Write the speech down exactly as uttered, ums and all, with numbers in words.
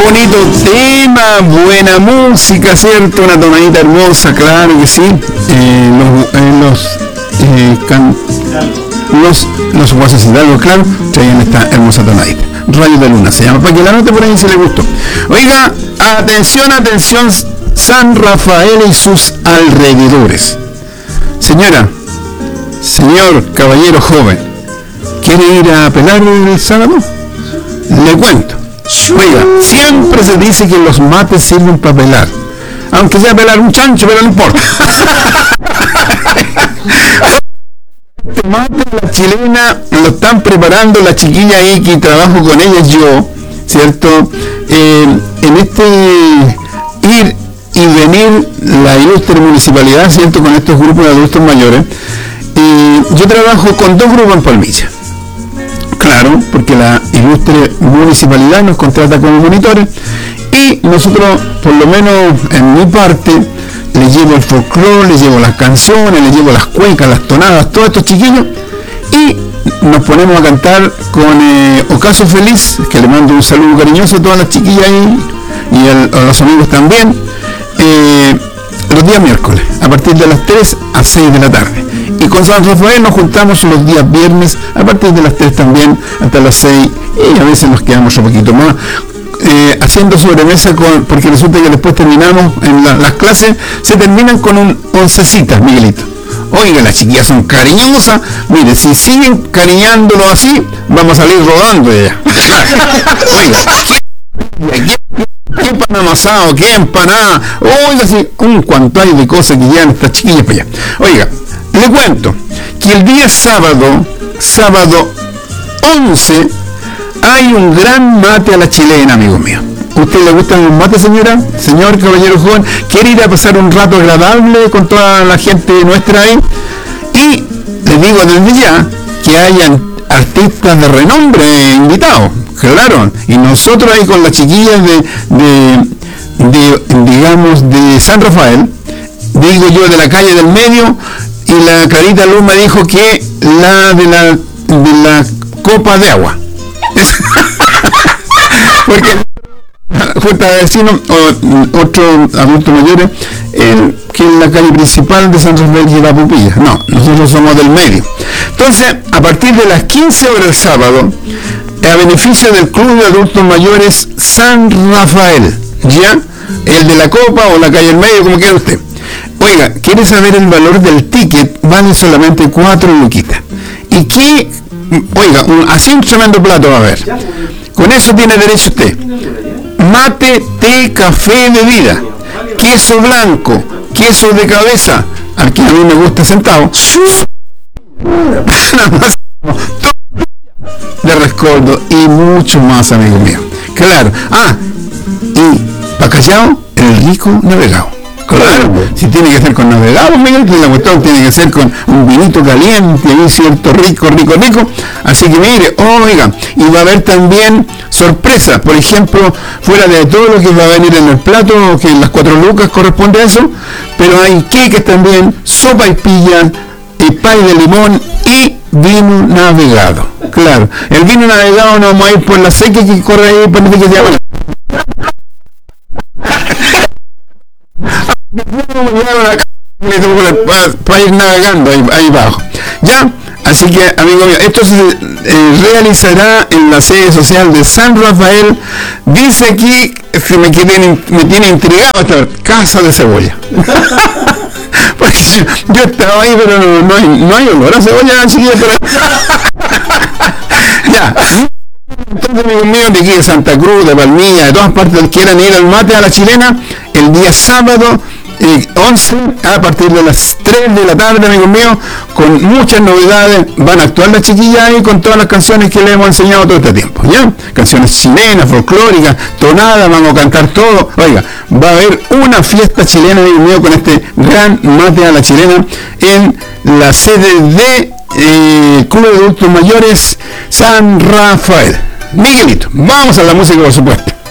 bonito tema, buena música, ¿cierto? Una tonadita hermosa, claro que sí. Eh, los eh, los, eh, can, los, los guasos hidalgos, claro, traían esta hermosa tonadita. Rayo de Luna se llama, para que la note por ahí si le gustó. Oiga, atención, atención, San Rafael y sus alrededores. Señora, señor caballero joven, ¿quiere ir a pelar el sábado? Le cuento. Oiga, siempre se dice que los mates sirven para pelar, aunque sea pelar un chancho, pero no importa. Este mate, la chilena, lo están preparando la chiquilla ahí que trabajo con ellas yo, ¿cierto? Eh, en este ir y venir la ilustre municipalidad, ¿cierto? Con estos grupos de adultos mayores, eh, yo trabajo con dos grupos en Palmilla. Claro, porque la ilustre municipalidad nos contrata como monitores y nosotros, por lo menos en mi parte, les llevo el folclore, les llevo las canciones, les llevo las cuecas, las tonadas, todos estos chiquillos, y nos ponemos a cantar con eh, Ocaso Feliz, que le mando un saludo cariñoso a todas las chiquillas ahí y el, a los amigos también, eh, los días miércoles, a partir de las tres a seis de la tarde. Y con San Rafael nos juntamos los días viernes a partir de las tres también hasta las seis, y a veces nos quedamos un poquito más eh, haciendo sobremesa, con, porque resulta que después terminamos en la, las clases se terminan con un oncecitas, Miguelito. Oiga, las chiquillas son cariñosas, mire, si siguen cariñándolo así vamos a salir rodando de allá. Oiga, qué pan amasado, qué empanada, oiga, sí, un cuanto hay de cosas que llevan estas chiquillas para allá. Oiga, le cuento que el día sábado, sábado once, hay un gran mate a la chilena, amigo mío. ¿Usted le gustan los mates, señora? Señor caballero joven, ¿quiere ir a pasar un rato agradable con toda la gente nuestra ahí? Y le digo desde ya que hayan artistas de renombre invitados, claro, y nosotros ahí con las chiquillas de, de, de digamos, de San Rafael, digo yo, de la calle del medio, y la Clarita Luz me dijo que la de la de la copa de agua. Porque junto a vecinos o otros adultos mayores, eh, que en la calle principal de San Rafael lleva Pupilla. No, nosotros somos del medio. Entonces, a partir de las quince horas del sábado, a beneficio del Club de Adultos Mayores San Rafael, ¿ya? El de la copa o la calle del medio, como quiera usted. Oiga, ¿quiere saber el valor del ticket? Vale solamente cuatro luquitas. ¿Y qué? Oiga, un, así un tremendo plato va a haber. Con eso tiene derecho usted. Mate, té, café, bebida. Queso blanco, queso de cabeza, al que a mí me gusta sentado. De rescoldo y mucho más, amigo mío. Claro. Ah, y para callao, el rico navegado. Claro, si tiene que ser con navegado, Miguel, la cuestión tiene que ser con un vinito caliente, ahí cierto, rico, rico, rico. Así que mire, oiga, y va a haber también sorpresas, por ejemplo, fuera de todo lo que va a venir en el plato, que las cuatro lucas corresponde a eso, pero hay queques también, sopa y pilla, y pay de limón y vino navegado. Claro, el vino navegado no vamos a ir por la seque que corre ahí, por que se llama. Para ir navegando ahí, ahí abajo, ya. Así que, amigo mío, esto se eh, realizará en la sede social de San Rafael. Dice aquí, que me, tiene, me tiene intrigado esta casa de cebolla. Porque yo, yo estaba ahí, pero no, no, hay, no hay olor a cebolla, chiquilla, pero... Ya. Entonces, amigos míos de aquí de Santa Cruz, de Palmilla, de todas partes, quieran ir al mate a la chilena, el día sábado eh, once, a partir de las tres de la tarde, amigos míos, con muchas novedades. Van a actuar las chiquillas ahí con todas las canciones que les hemos enseñado todo este tiempo, ¿ya? Canciones chilenas, folclóricas, tonadas, vamos a cantar todo. Oiga, va a haber una fiesta chilena, amigos míos, con este gran mate a la chilena en la sede de eh, Club de Adultos Mayores San Rafael. Miguelito, vamos a la música, por supuesto.